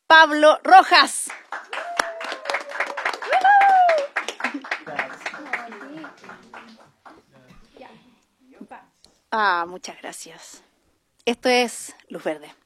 Pablo Rojas. Muchas gracias. Esto es Luz Verde.